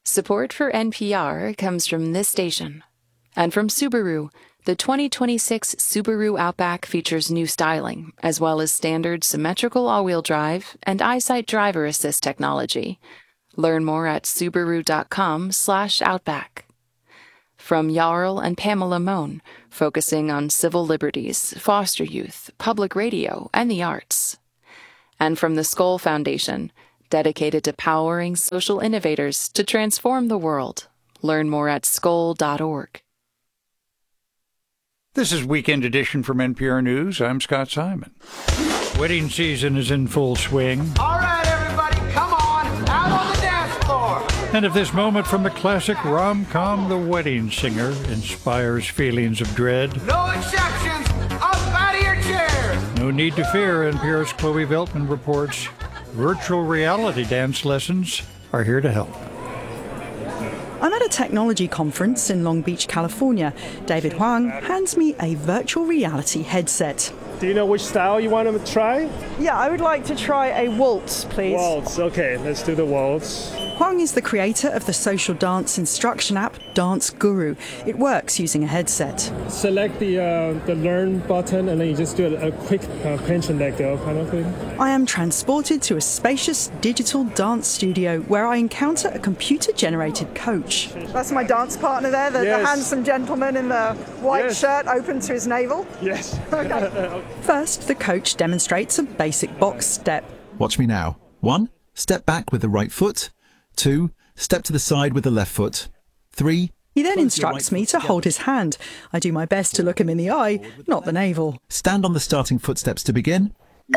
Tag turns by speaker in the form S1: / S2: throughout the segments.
S1: Support for NPR comes from this station. And from Subaru, the 2026 Subaru Outback features new styling, as well as standard symmetrical all-wheel drive and EyeSight driver assist technology. Learn more at Subaru.com/Outback. From Jarl and Pamela Mohn, focusing on civil liberties, foster youth, public radio, and the arts. And from the Skoll Foundation, dedicated to powering social innovators to transform the world. Learn more at skoll.org.
S2: This is Weekend Edition from NPR News. I'm Scott Simon. Wedding season is in full swing.
S3: All right, everybody, come on, out on the dance floor.
S2: And if this moment from the classic rom-com The Wedding Singer inspires feelings of dread,
S3: No exceptions, up out of your chairs.
S2: no need to fear. NPR's Chloe Veltman reports virtual reality dance lessons are here to help.
S4: I'm at a technology conference in Long Beach, California. David Huang hands me a virtual reality headset.
S5: Do you know which style you want to try?
S4: Yeah, I would like to try a waltz, please.
S5: Waltz. Okay, let's do the waltz.
S4: Huang is the creator of the social dance instruction app Dance Guru. It works using a headset.
S5: Select the learn button and then you just do a quick pinch and let go kind of thing.
S4: I am transported to a spacious digital dance studio where I encounter a computer-generated coach. That's my dance partner there, the handsome gentleman in the white shirt open to his navel.
S5: Yes.
S4: Okay. First, the coach demonstrates a basic box step.
S6: Watch me now. 1, step back with the right foot. 2, step to the side with the left foot. 3.
S4: He then instructs me to hold his hand. I do my best to look him in the eye, not the navel.
S6: Stand on the starting footsteps to begin.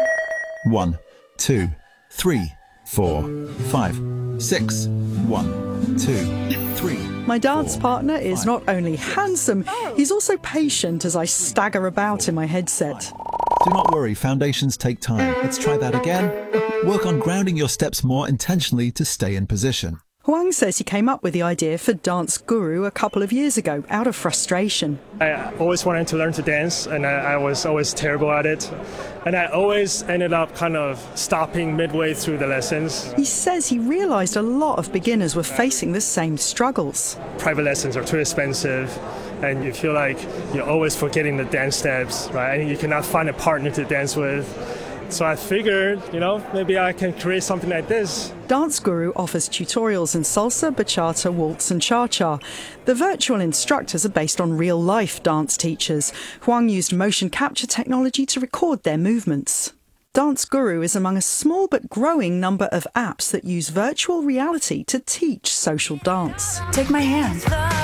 S6: 1, 2, 3, 4, 5, 6. 1, 2, 3.
S4: My dance partner is not only handsome, he's also patient as I stagger about in my headset.
S6: Do not worry, foundations take time. Let's try that again. Work on grounding your steps more intentionally to stay in position.
S4: Huang says he came up with the idea for Dance Guru a couple of years ago out of frustration.
S5: I always wanted to learn to dance and I was always terrible at it. And I always ended up kind of stopping midway through the lessons.
S4: He says he realized a lot of beginners were facing the same struggles.
S5: Private lessons are too expensive and you feel like you're always forgetting the dance steps, right? And you cannot find a partner to dance with. So I figured, maybe I can create something like this.
S4: Dance Guru offers tutorials in salsa, bachata, waltz and cha-cha. The virtual instructors are based on real-life dance teachers. Huang used motion capture technology to record their movements. Dance Guru is among a small but growing number of apps that use virtual reality to teach social dance. Take my hand.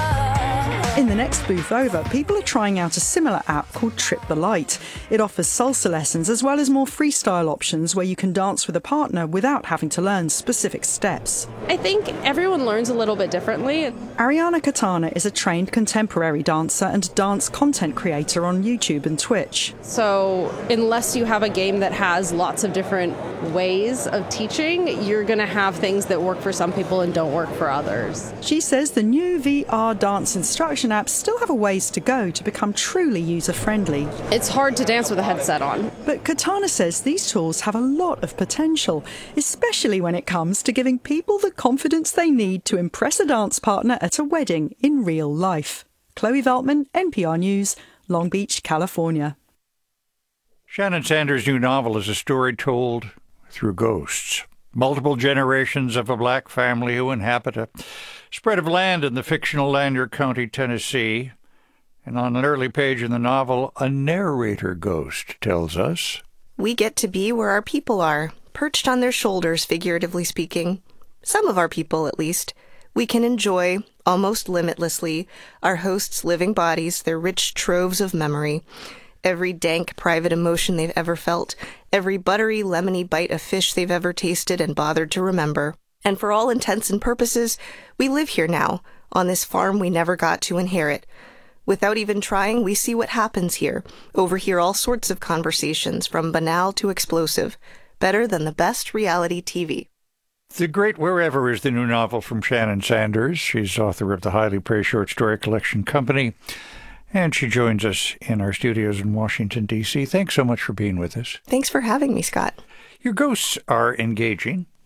S4: In the next booth over, people are trying out a similar app called Trip the Light. It offers salsa lessons as well as more freestyle options where you can dance with a partner without having to learn specific steps.
S7: I think everyone learns a little bit differently.
S4: Ariana Katana is a trained contemporary dancer and dance content creator on YouTube and Twitch.
S7: So unless you have a game that has lots of different ways of teaching, you're going to have things that work for some people and don't work for others.
S4: She says the new VR dance instruction apps still have a ways to go to become truly user-friendly.
S7: It's hard to dance with a headset on.
S4: But Katana says these tools have a lot of potential, especially when it comes to giving people the confidence they need to impress a dance partner at a wedding in real life. Chloe Veltman, NPR News, Long Beach, California.
S2: Shannon Sanders' new novel is a story told through ghosts. Multiple generations of a black family who inhabit a spread of land in the fictional Lanier County, Tennessee. And on an early page in the novel, a narrator ghost tells us,
S8: "We get to be where our people are, perched on their shoulders, figuratively speaking. Some of our people, at least. We can enjoy, almost limitlessly, our hosts' living bodies, their rich troves of memory. Every dank private emotion they've ever felt, every buttery, lemony bite of fish they've ever tasted and bothered to remember. And for all intents and purposes, we live here now, on this farm we never got to inherit. Without even trying, we see what happens here, overhear all sorts of conversations, from banal to explosive, better than the best reality TV."
S2: The Great Wherever is the new novel from Shannon Sanders. She's author of the highly praised short story collection Company, and she joins us in our studios in Washington, D.C. Thanks so much for being with us.
S8: Thanks for having me, Scott.
S2: Your ghosts are engaging.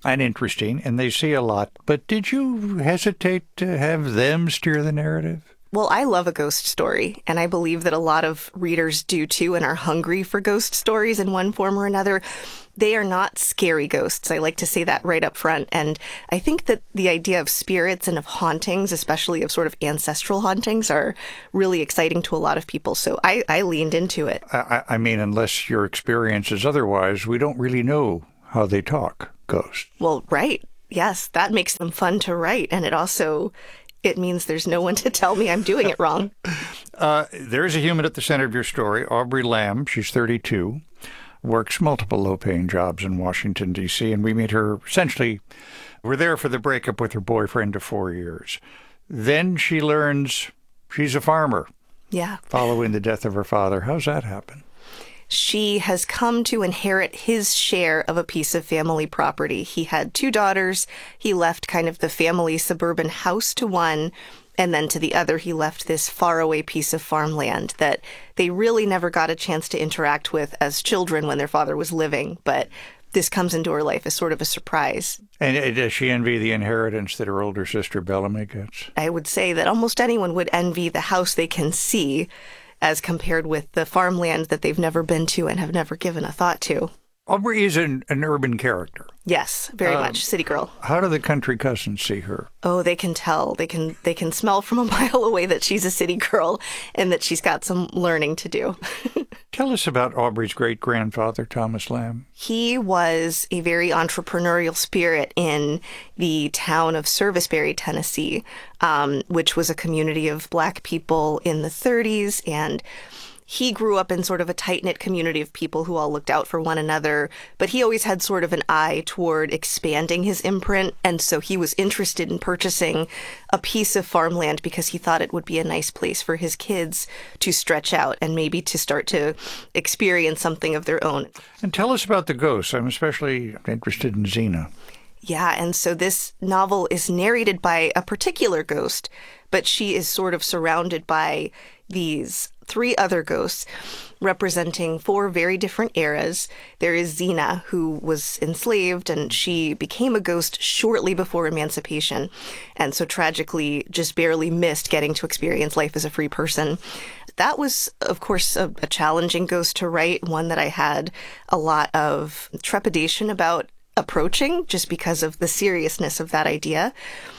S2: and interesting, and they see a lot. But did you hesitate to have them steer the narrative?
S8: Well, I love a ghost story, and I believe that a lot of readers do too and are hungry for ghost stories in one form or another. They are not scary ghosts. I like to say that right up front. And I think that the idea of spirits and of hauntings, especially of sort of ancestral hauntings, are really exciting to a lot of people. So I leaned into it.
S2: I mean, unless your experience is otherwise, we don't really know how they talk, ghosts.
S8: Well, right. Yes, that makes them fun to write. And it means there's no one to tell me I'm doing it wrong.
S2: There's a human at the center of your story, Aubrey Lamb. She's 32, works multiple low-paying jobs in Washington, D.C., and we meet her essentially, we're there for the breakup with her boyfriend of 4 years. Then she learns she's a farmer.
S8: Yeah.
S2: Following the death of her father. How's that happen?
S8: She has come to inherit his share of a piece of family property. He had 2 daughters. He left kind of the family suburban house to one, and then to the other he left this faraway piece of farmland that they really never got a chance to interact with as children when their father was living. But this comes into her life as sort of a surprise.
S2: And does she envy the inheritance that her older sister Bellamy gets?
S8: I would say that almost anyone would envy the house they can see, as compared with the farmland that they've never been to and have never given a thought to.
S2: Aubrey is an urban character.
S8: Yes, very much. City girl.
S2: How do the country cousins see her?
S8: Oh, they can tell. They can smell from a mile away that she's a city girl and that she's got some learning to do.
S2: Tell us about Aubrey's great-grandfather, Thomas Lamb.
S8: He was a very entrepreneurial spirit in the town of Serviceberry, Tennessee, which was a community of Black people in the 30s, and he grew up in sort of a tight-knit community of people who all looked out for one another, but he always had sort of an eye toward expanding his imprint, and so he was interested in purchasing a piece of farmland because he thought it would be a nice place for his kids to stretch out and maybe to start to experience something of their own.
S2: And tell us about the ghosts. I'm especially interested in Zena.
S8: Yeah, and so this novel is narrated by a particular ghost, but she is sort of surrounded by these 3 other ghosts representing 4 very different eras. There is Zena, who was enslaved, and she became a ghost shortly before emancipation, and so tragically just barely missed getting to experience life as a free person. That was, of course, a challenging ghost to write, one that I had a lot of trepidation about approaching just because of the seriousness of that idea.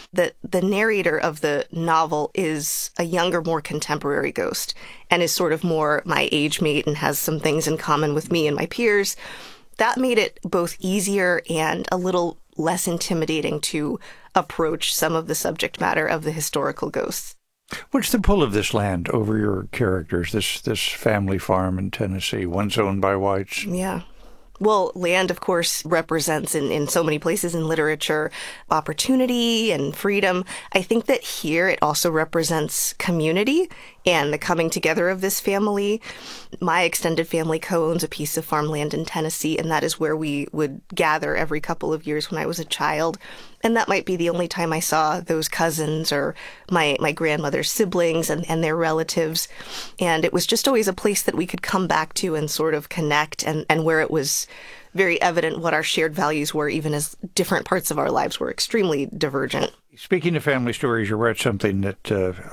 S8: The narrator of the novel is a younger, more contemporary ghost and is sort of more my age mate and has some things in common with me and my peers. That made it both easier and a little less intimidating to approach some of the subject matter of the historical ghosts.
S2: What's the pull of this land over your characters, this family farm in Tennessee? One's owned by whites.
S8: Yeah. Well, land, of course, represents in so many places in literature opportunity and freedom. I think that here it also represents community and the coming together of this family. My extended family co-owns a piece of farmland in Tennessee, and that is where we would gather every couple of years when I was a child. And that might be the only time I saw those cousins or my grandmother's siblings and their relatives. And it was just always a place that we could come back to and sort of connect, and where it was very evident what our shared values were, even as different parts of our lives were extremely divergent.
S2: Speaking of family stories, you wrote something that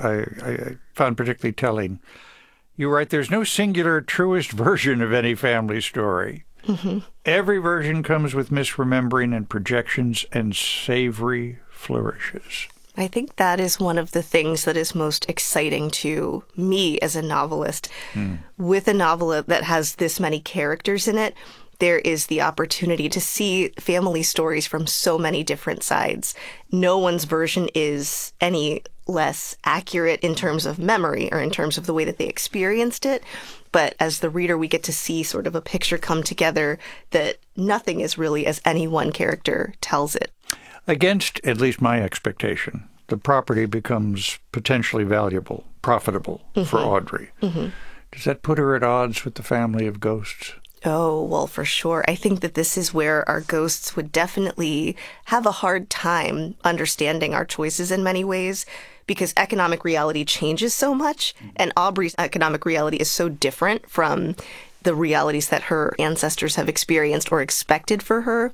S2: I found particularly telling. You write, there's no singular, truest version of any family story.
S8: Mm-hmm.
S2: Every version comes with misremembering and projections and savory flourishes.
S8: I think that is one of the things that is most exciting to me as a novelist. With a novel that has this many characters in it, there is the opportunity to see family stories from so many different sides. No one's version is any less accurate in terms of memory or in terms of the way that they experienced it. But as the reader, we get to see sort of a picture come together that nothing is really as any one character tells it.
S2: Against, at least my expectation, the property becomes potentially valuable, profitable for Audrey.
S8: Mm-hmm.
S2: Does that put her at odds with the family of ghosts?
S8: Oh, well, for sure. I think that this is where our ghosts would definitely have a hard time understanding our choices in many ways, because economic reality changes so much, and Aubrey's economic reality is so different from the realities that her ancestors have experienced or expected for her.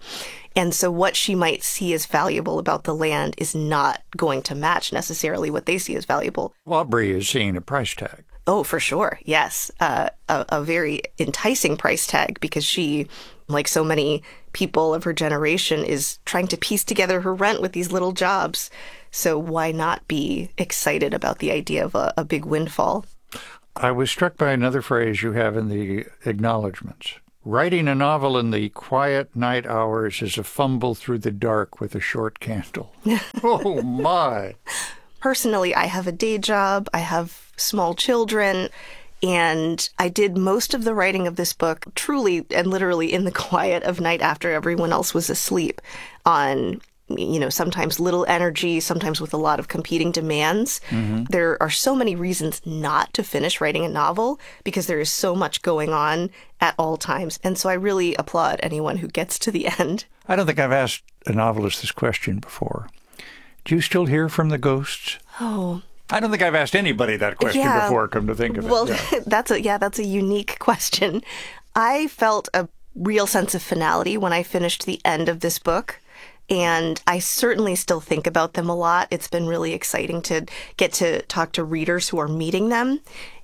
S8: And so what she might see as valuable about the land is not going to match necessarily what they see as valuable.
S2: Aubrey is seeing a price tag.
S8: Oh, for sure. Yes. A very enticing price tag, because she, like so many people of her generation, is trying to piece together her rent with these little jobs. So why not be excited about the idea of a big windfall?
S2: I was struck by another phrase you have in the acknowledgments. Writing a novel in the quiet night hours is a fumble through the dark with a short candle. Oh, my.
S8: Personally, I have a day job. I have small children. And I did most of the writing of this book truly and literally in the quiet of night after everyone else was asleep, on, sometimes little energy, sometimes with a lot of competing demands. Mm-hmm. There are so many reasons not to finish writing a novel because there is so much going on at all times. And so I really applaud anyone who gets to the end.
S2: I don't think I've asked a novelist this question before. Do you still hear from the ghosts?
S8: Oh,
S2: I don't think I've asked anybody that question before, come to think of it.
S8: Well, that's a unique question. I felt a real sense of finality when I finished the end of this book, and I certainly still think about them a lot. It's been really exciting to get to talk to readers who are meeting them,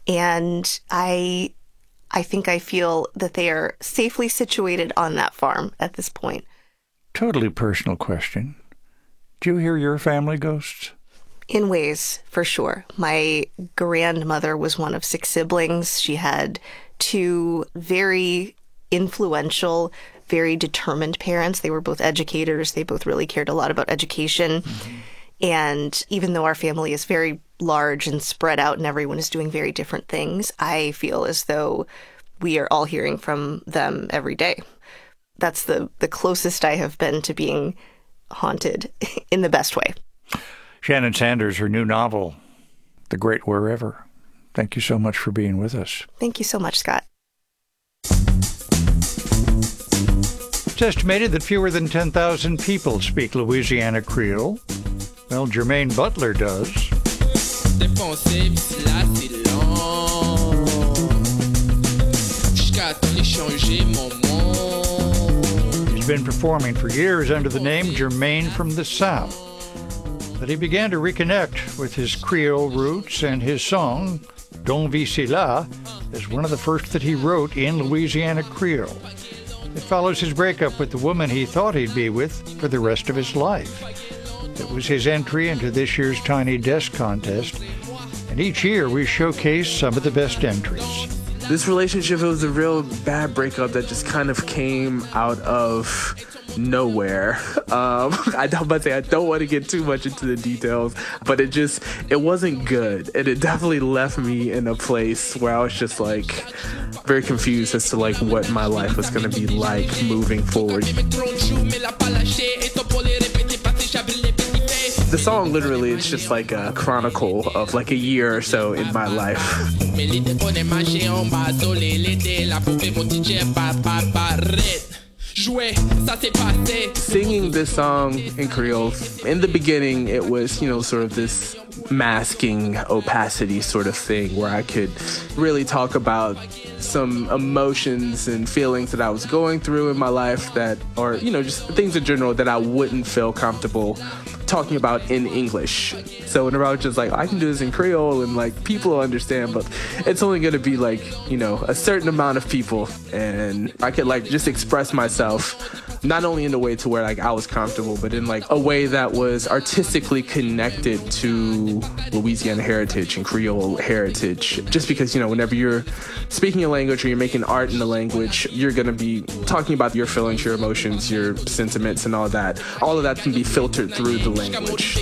S8: and I think I feel that they are safely situated on that farm at this point.
S2: Totally personal question. Do you hear your family ghosts?
S8: In ways, for sure. My grandmother was one of 6 siblings. She had 2 very influential, very determined parents. They were both educators. They both really cared a lot about education. Mm-hmm. And even though our family is very large and spread out and everyone is doing very different things, I feel as though we are all hearing from them every day. That's the closest I have been to being haunted in the best way.
S2: Shannon Sanders, her new novel, The Great Wherever. Thank you so much for being with us.
S8: Thank you so much, Scott.
S2: It's estimated that fewer than 10,000 people speak Louisiana Creole. Well, Jermaine Butler does. He's been performing for years under the name Jermaine from the South. But he began to reconnect with his Creole roots, and his song, Don Vicila, is one of the first that he wrote in Louisiana Creole. It follows his breakup with the woman he thought he'd be with for the rest of his life. It was his entry into this year's Tiny Desk contest, and each year we showcase some of the best entries.
S9: This relationship, it was a real bad breakup that just kind of came out of nowhere. I don't want to get too much into the details, but it wasn't good. And it definitely left me in a place where I was just very confused as to what my life was going to be like moving forward. The song literally is just a chronicle of a year or so in my life. Singing this song in Creole, in the beginning, it was, sort of this masking opacity sort of thing where I could really talk about some emotions and feelings that I was going through in my life or just things in general that I wouldn't feel comfortable talking about in English. So whenever I was just I can do this in Creole and people will understand, but it's only going to be a certain amount of people, and I could just express myself not only in a way to where I was comfortable, but in a way that was artistically connected to Louisiana heritage and Creole heritage. Just because, whenever you're speaking a language or you're making art in a language, you're going to be talking about your feelings, your emotions, your sentiments, and all that. All of that can be filtered through the language.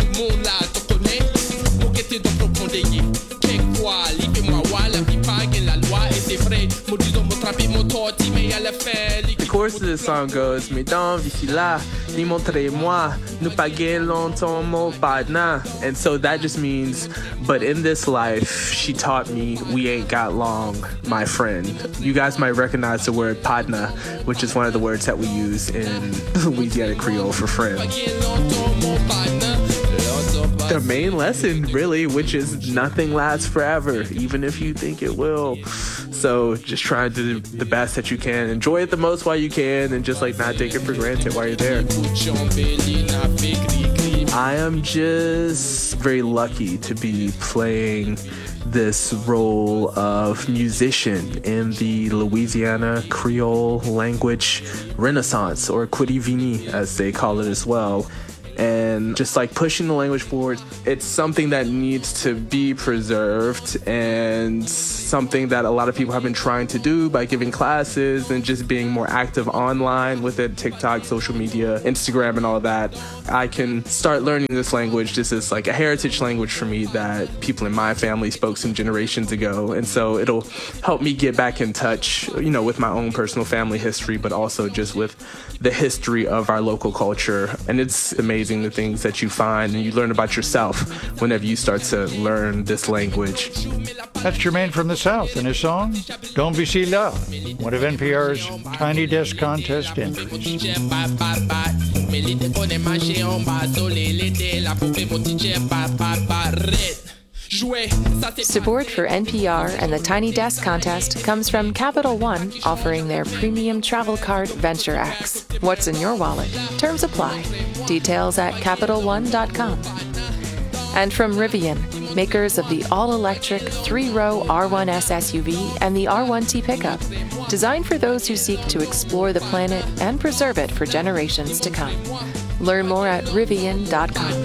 S9: The chorus of the song goes, "Mais dans Vicila, ni montrez-moi, nous paguez longtemps mon padna." And so that just means, but in this life, she taught me we ain't got long, my friend. You guys might recognize the word padna, which is one of the words that we use in Louisiana Creole for friend. the main lesson, really, which is nothing lasts forever, even if you think it will. So just try to do the best that you can. Enjoy it the most while you can, and just like not take it for granted while you're there. I am just very lucky to be playing this role of musician in the Louisiana Creole language renaissance, or Kwiti-Vini as they call it as well. And just like pushing the language forward, it's something that needs to be preserved, and something that a lot of people have been trying to do by giving classes and just being more active online with it, TikTok, social media, Instagram, and all that. I can start learning this language. This is like a heritage language for me that people in my family spoke some generations ago. And so it'll help me get back in touch, with my own personal family history, but also just with the history of our local culture. And it's amazing the things that you find and you learn about yourself whenever you start to learn this language.
S2: That's Jermaine from the South and his song, Don't Be Si La, one of NPR's Tiny Desk Contest entries.
S1: Support for NPR and the Tiny Desk Contest comes from Capital One, offering their premium travel card Venture X. What's in your wallet? Terms apply. Details at CapitalOne.com. And from Rivian, makers of the all-electric 3-row R1S SUV and the R1T pickup, designed for those who seek to explore the planet and preserve it for generations to come. Learn more at Rivian.com.